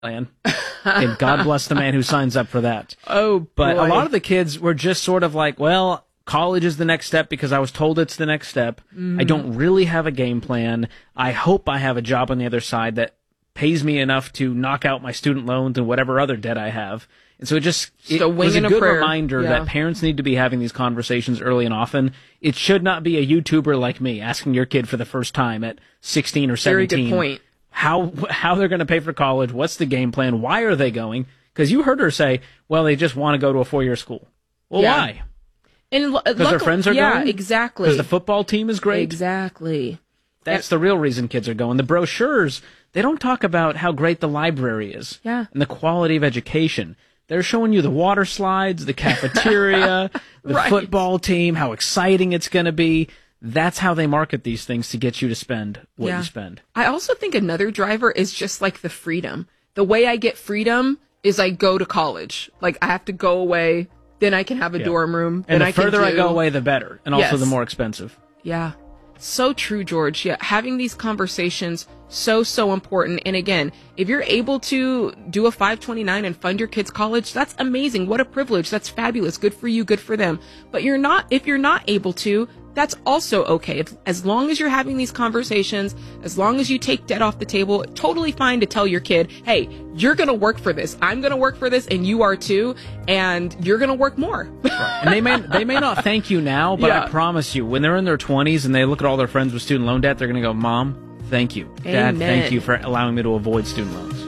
plan. And God bless the man who signs up for that. Oh, But boy. a lot of the kids were just sort of like, well, college is the next step because I was told it's the next step. I don't really have a game plan. I hope I have a job on the other side that pays me enough to knock out my student loans and whatever other debt I have. And so it was a good reminder that parents need to be having these conversations early and often. It should not be a YouTuber like me asking your kid for the first time at 16 or 17. Very good point. How they're going to pay for college, what's the game plan, why are they going? Because you heard her say, well, they just want to go to a four-year school. Well, why? Because their friends are going? Yeah, exactly. Because the football team is great? Exactly. That's the real reason kids are going. The brochures, they don't talk about how great the library is. Yeah. And the quality of education. They're showing you the water slides, the cafeteria, the football team, how exciting it's going to be. That's how they market these things to get you to spend what you spend. I also think another driver is just like the freedom. The way I get freedom is I go to college. Like I have to go away, then I can have a dorm room. And the further I go away, the better. And also the more expensive. Yeah. So true, George. Yeah, having these conversations, so important. And again, if you're able to do a 529 and fund your kids' college, that's amazing. What a privilege. That's fabulous. Good for you. Good for them. But if you're not able to, that's also okay. As long as you're having these conversations, as long as you take debt off the table, totally fine to tell your kid, hey, you're going to work for this. I'm going to work for this and you are too. And you're going to work more. And they may not thank you now, but I promise you, when they're in their 20s and they look at all their friends with student loan debt, they're going to go, Mom, thank you. Dad, thank you for allowing me to avoid student loans.